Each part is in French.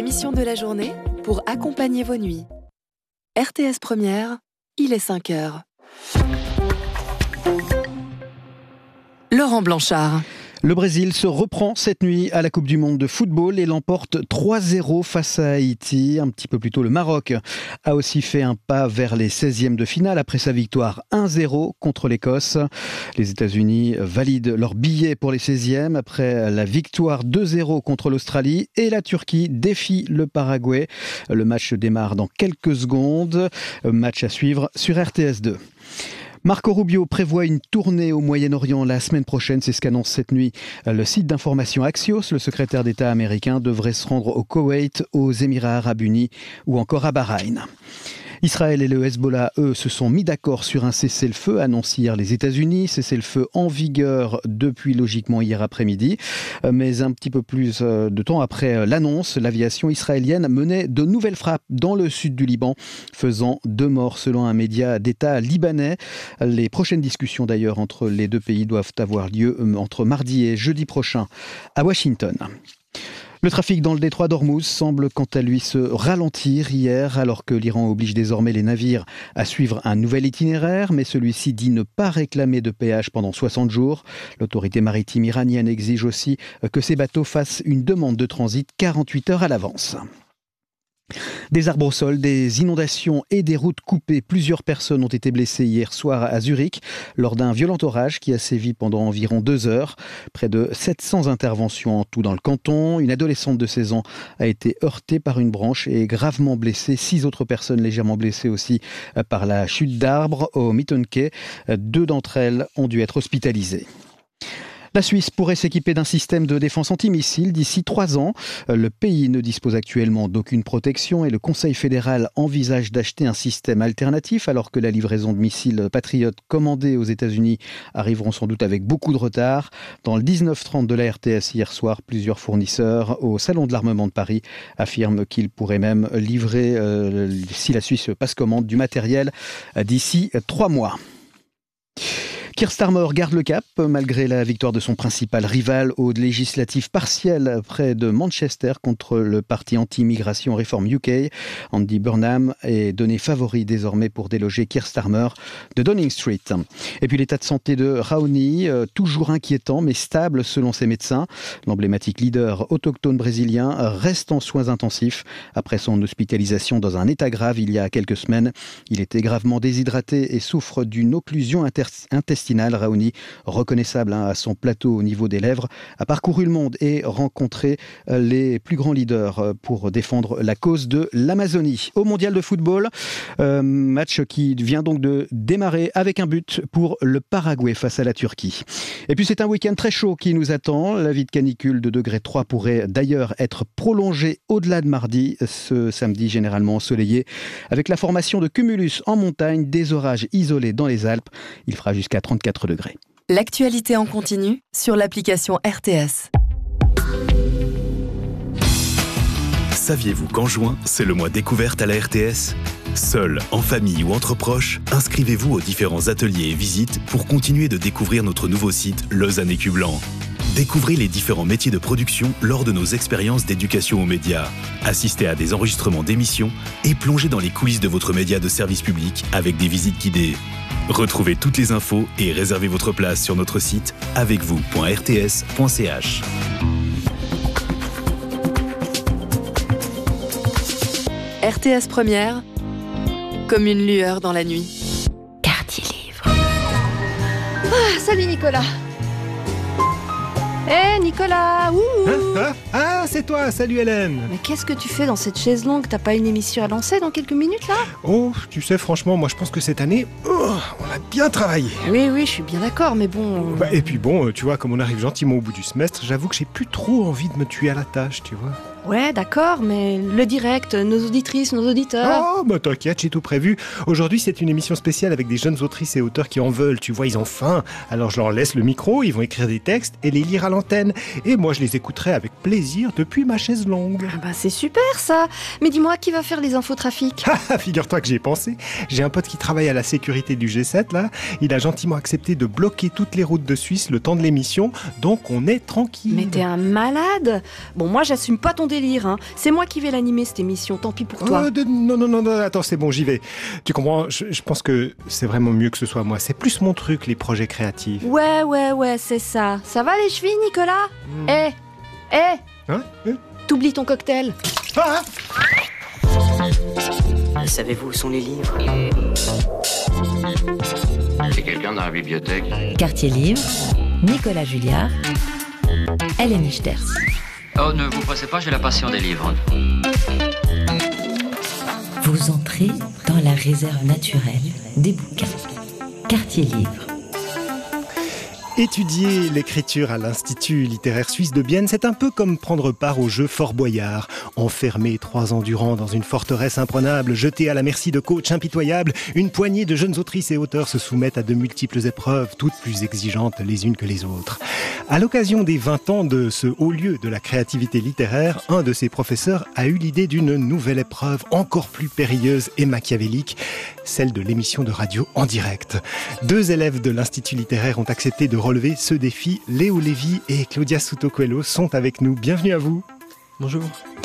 émission de la journée pour accompagner vos nuits. RTS Première, il est 5 heures. Laurent Blanchard. Le Brésil se reprend cette nuit à la Coupe du Monde de football et l'emporte 3-0 face à Haïti. Un petit peu plus tôt, le Maroc a aussi fait un pas vers les 16e de finale après sa victoire 1-0 contre l'Écosse. Les États-Unis valident leur billet pour les 16e après la victoire 2-0 contre l'Australie et la Turquie défie le Paraguay. Le match démarre dans quelques secondes. Match à suivre sur RTS2. Marco Rubio prévoit une tournée au Moyen-Orient la semaine prochaine, c'est ce qu'annonce cette nuit le site d'information Axios. Le secrétaire d'État américain devrait se rendre au Koweït, aux Émirats Arabes Unis ou encore à Bahreïn. Israël et le Hezbollah, eux, se sont mis d'accord sur un cessez-le-feu, annonce hier les États-Unis. Cessez-le-feu en vigueur depuis logiquement hier après-midi. Mais un petit peu plus de temps après l'annonce, l'aviation israélienne menait de nouvelles frappes dans le sud du Liban, faisant 2 morts selon un média d'État libanais. Les prochaines discussions d'ailleurs entre les deux pays doivent avoir lieu entre mardi et jeudi prochain à Washington. Le trafic dans le détroit d'Ormuz semble quant à lui se ralentir hier, alors que l'Iran oblige désormais les navires à suivre un nouvel itinéraire, mais celui-ci dit ne pas réclamer de péage pendant 60 jours. L'autorité maritime iranienne exige aussi que ces bateaux fassent une demande de transit 48 heures à l'avance. Des arbres au sol, des inondations et des routes coupées. Plusieurs personnes ont été blessées hier soir à Zurich lors d'un violent orage qui a sévi pendant environ 2 heures. Près de 700 interventions en tout dans le canton. Une adolescente de 16 ans a été heurtée par une branche et gravement blessée. 6 autres personnes légèrement blessées aussi par la chute d'arbres au Mittenke. 2 d'entre elles ont dû être hospitalisées. La Suisse pourrait s'équiper d'un système de défense antimissile d'ici 3 ans. Le pays ne dispose actuellement d'aucune protection et le Conseil fédéral envisage d'acheter un système alternatif alors que la livraison de missiles Patriot commandés aux États-Unis arriveront sans doute avec beaucoup de retard. Dans le 19-30 de la RTS hier soir, plusieurs fournisseurs au Salon de l'Armement de Paris affirment qu'ils pourraient même livrer, si la Suisse passe commande, du matériel d'ici 3 mois. Keir Starmer garde le cap malgré la victoire de son principal rival aux législatives partielles près de Manchester contre le parti anti-immigration Reform UK. Andy Burnham est donné favori désormais pour déloger Keir Starmer de Downing Street. Et puis l'état de santé de Raoni, toujours inquiétant mais stable selon ses médecins. L'emblématique leader autochtone brésilien reste en soins intensifs après son hospitalisation dans un état grave il y a quelques semaines. Il était gravement déshydraté et souffre d'une occlusion intestinale. Raoni, reconnaissable à son plateau au niveau des lèvres, a parcouru le monde et rencontré les plus grands leaders pour défendre la cause de l'Amazonie. Au mondial de football, match qui vient donc de démarrer avec un but pour le Paraguay face à la Turquie. Et puis c'est un week-end très chaud qui nous attend. L'avis de canicule de degré 3 pourrait d'ailleurs être prolongé au-delà de mardi, ce samedi généralement ensoleillé, avec la formation de cumulus en montagne, des orages isolés dans les Alpes. Il fera jusqu'à 34 degrés. L'actualité en continu sur l'application RTS. Saviez-vous qu'en juin, c'est le mois découverte à la RTS ? Seul, en famille ou entre proches, inscrivez-vous aux différents ateliers et visites pour continuer de découvrir notre nouveau site Lausanne Écu Blanc. Découvrez les différents métiers de production lors de nos expériences d'éducation aux médias. Assistez à des enregistrements d'émissions et plongez dans les coulisses de votre média de service public avec des visites guidées. Retrouvez toutes les infos et réservez votre place sur notre site avecvous.rts.ch. RTS Première, comme une lueur dans la nuit. Quartier livre. Ah, salut Nicolas. Nicolas, Ah, c'est toi, salut Hélène. Mais qu'est-ce que tu fais dans cette chaise longue? T'as pas une émission à lancer dans quelques minutes là? Oh, tu sais, franchement, moi je pense que cette année, on a bien travaillé. Oui, je suis bien d'accord, mais bon... Et puis bon, tu vois, comme on arrive gentiment au bout du semestre, j'avoue que j'ai plus trop envie de me tuer à la tâche, tu vois. Ouais, d'accord, mais le direct, nos auditrices, nos auditeurs... Oh, bah t'inquiète, j'ai tout prévu. Aujourd'hui, c'est une émission spéciale avec des jeunes autrices et auteurs qui en veulent, tu vois, ils ont faim. Alors je leur laisse le micro, ils vont écrire des textes et les lire à l'antenne. Et moi, je les écouterai avec plaisir depuis ma chaise longue. Ah bah c'est super ça. Mais dis-moi, qui va faire les infotrafics? Figure-toi que j'ai pensé. J'ai un pote qui travaille à la sécurité du G7, là. Il a gentiment accepté de bloquer toutes les routes de Suisse le temps de l'émission, donc on est tranquille. Mais t'es un malade. Bon, moi, j'assume pas ton délire. Hein. C'est moi qui vais l'animer cette émission, tant pis pour toi. Non, attends, c'est bon, j'y vais. Tu comprends, je pense que c'est vraiment mieux que ce soit moi. C'est plus mon truc, les projets créatifs. Ouais, c'est ça. Ça va les chevilles, Nicolas ? Hein T'oublies ton cocktail. Ah Savez-vous où sont les livres ? C'est quelqu'un dans la bibliothèque. Quartier Livre, Nicolas Julliard, Hélène Ichters. Oh, ne vous pressez pas, j'ai la passion des livres. Vous entrez dans la réserve naturelle des bouquins. Quartier Livre. Étudier l'écriture à l'Institut littéraire suisse de Bienne, c'est un peu comme prendre part au jeu Fort Boyard. Enfermé 3 ans durant dans une forteresse imprenable, jeté à la merci de coachs impitoyables, une poignée de jeunes autrices et auteurs se soumettent à de multiples épreuves, toutes plus exigeantes les unes que les autres. À l'occasion des 20 ans de ce haut lieu de la créativité littéraire, un de ses professeurs a eu l'idée d'une nouvelle épreuve encore plus périlleuse et machiavélique, celle de l'émission de radio en direct. 2 élèves de l'Institut littéraire ont accepté de relever ce défi. Léo Lévy et Claudia Souto-Coelho sont avec nous. Bienvenue à vous. Bonjour.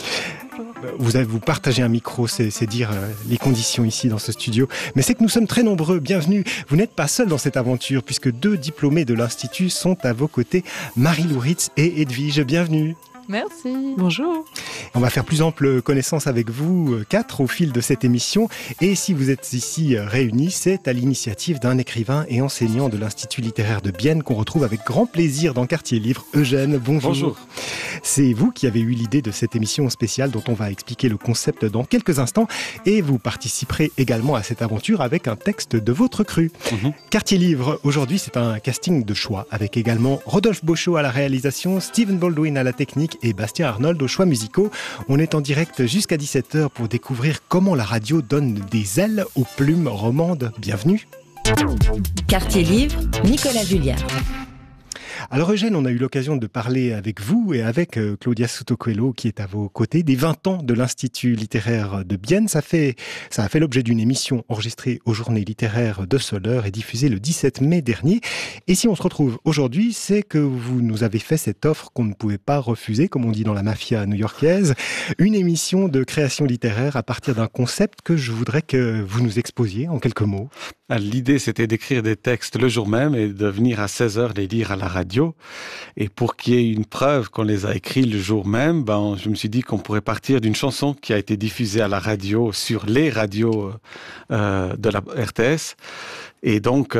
Vous partagez un micro, c'est dire les conditions ici dans ce studio. Mais c'est que nous sommes très nombreux. Bienvenue. Vous n'êtes pas seuls dans cette aventure puisque 2 diplômés de l'Institut sont à vos côtés. Marie-Lou Ritz et Edwige. Bienvenue. Merci. Bonjour. On va faire plus ample connaissance avec vous 4 au fil de cette émission. Et si vous êtes ici réunis, c'est à l'initiative d'un écrivain et enseignant de l'Institut littéraire de Bienne qu'on retrouve avec grand plaisir dans Quartier Livre. Eugène, bonjour. Bonjour. C'est vous qui avez eu l'idée de cette émission spéciale dont on va expliquer le concept dans quelques instants. Et vous participerez également à cette aventure avec un texte de votre cru. Quartier Livre, aujourd'hui, c'est un casting de choix avec également Rodolphe Beauchot à la réalisation, Stephen Baldwin à la technique et Bastien Arnold aux choix musicaux. On est en direct jusqu'à 17h pour découvrir comment la radio donne des ailes aux plumes romandes. Bienvenue. Quartier Livre, Nicolas Julliard. Alors Eugène, on a eu l'occasion de parler avec vous et avec Claudia Souto-Coelho qui est à vos côtés des 20 ans de l'Institut littéraire de Bienne. Ça a fait l'objet d'une émission enregistrée aux Journées littéraires de Soleure et diffusée le 17 mai dernier. Et si on se retrouve aujourd'hui, c'est que vous nous avez fait cette offre qu'on ne pouvait pas refuser, comme on dit dans la mafia new-yorkaise, une émission de création littéraire à partir d'un concept que je voudrais que vous nous exposiez en quelques mots. L'idée, c'était d'écrire des textes le jour même et de venir à 16h les lire à la radio. Et pour qu'il y ait une preuve qu'on les a écrits le jour même, je me suis dit qu'on pourrait partir d'une chanson qui a été diffusée à la radio sur les radios de la RTS. Et donc,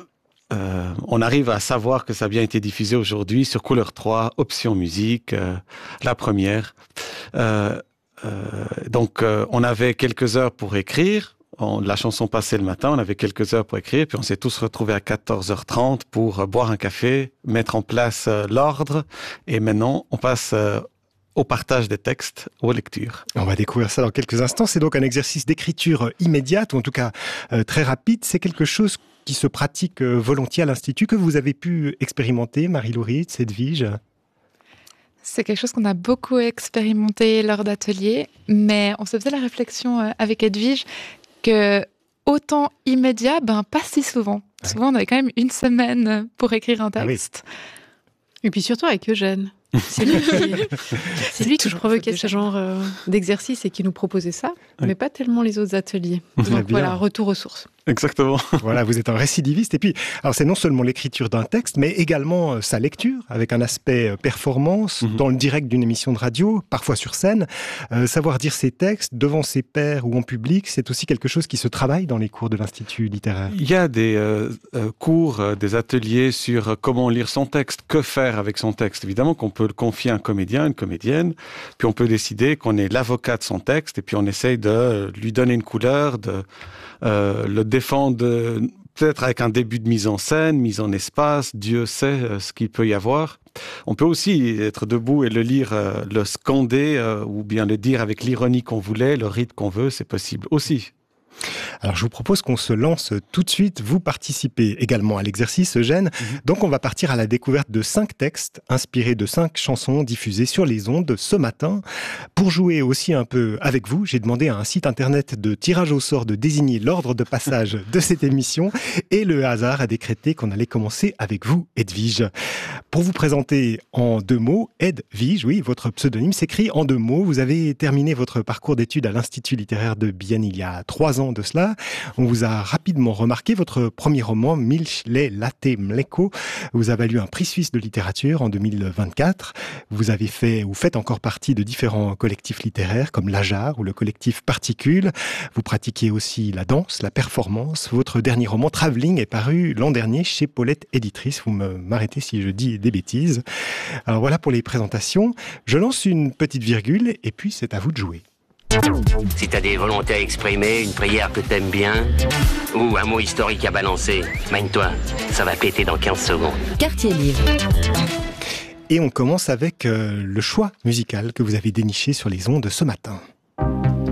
on arrive à savoir que ça a bien été diffusé aujourd'hui sur Couleur 3, Option Musique, la première. Donc, on avait quelques heures pour écrire. La chanson passait le matin, on avait quelques heures pour écrire, puis on s'est tous retrouvés à 14h30 pour boire un café, mettre en place l'ordre, et maintenant on passe au partage des textes, aux lectures. On va découvrir ça dans quelques instants. C'est donc un exercice d'écriture immédiate, ou en tout cas très rapide. C'est quelque chose qui se pratique volontiers à l'Institut, que vous avez pu expérimenter, Marie-Lou Ritz, Edwige. C'est quelque chose qu'on a beaucoup expérimenté lors d'ateliers, mais on se faisait la réflexion avec Edwige que autant immédiat, pas si souvent. Ouais. Souvent, on avait quand même 1 semaine pour écrire un texte. Ah oui. Et puis surtout avec Eugène. C'est lui qui provoquait ce genre d'exercice et qui nous proposait ça, mais pas tellement les autres ateliers. Donc voilà, retour aux sources. Exactement. Voilà, vous êtes un récidiviste. Et puis, alors c'est non seulement l'écriture d'un texte, mais également sa lecture, avec un aspect performance, dans le direct d'une émission de radio, parfois sur scène. Savoir dire ses textes devant ses pairs ou en public, c'est aussi quelque chose qui se travaille dans les cours de l'Institut littéraire. Il y a des cours, des ateliers sur comment lire son texte, que faire avec son texte. Évidemment qu'on peut le confier à un comédien, une comédienne, puis on peut décider qu'on est l'avocat de son texte, et puis on essaye de lui donner une couleur, de le défendre peut-être avec un début de mise en scène, mise en espace, Dieu sait ce qu'il peut y avoir. On peut aussi être debout et le lire, le scander, ou bien le dire avec l'ironie qu'on voulait, le rythme qu'on veut, c'est possible aussi. Alors je vous propose qu'on se lance tout de suite. Vous participez également à l'exercice, Eugène. Donc on va partir à la découverte de 5 textes inspirés de 5 chansons diffusées sur les ondes ce matin. Pour jouer aussi un peu avec vous, j'ai demandé à un site internet de tirage au sort de désigner l'ordre de passage de cette émission et le hasard a décrété qu'on allait commencer avec vous, Edwige. Pour vous présenter en 2 mots, Edwige, oui, votre pseudonyme s'écrit en 2 mots. Vous avez terminé votre parcours d'études à l'Institut littéraire de Bienne il y a 3 ans de cela. On vous a rapidement remarqué. Votre premier roman, Milch, lait, latte, mleko, vous a valu un prix suisse de littérature en 2024. Vous faites encore partie de différents collectifs littéraires comme l'Ajar ou le collectif Particule. Vous pratiquez aussi la danse, la performance. Votre dernier roman, Travelling, est paru l'an dernier chez Paulette Éditrice. Vous m'arrêtez si je dis des bêtises. Alors voilà pour les présentations. Je lance une petite virgule et puis c'est à vous de jouer. Si t'as des volontés à exprimer, une prière que t'aimes bien, ou un mot historique à balancer, mène-toi, ça va péter dans 15 secondes. Quartier Livre. Et on commence avec le choix musical que vous avez déniché sur les ondes ce matin.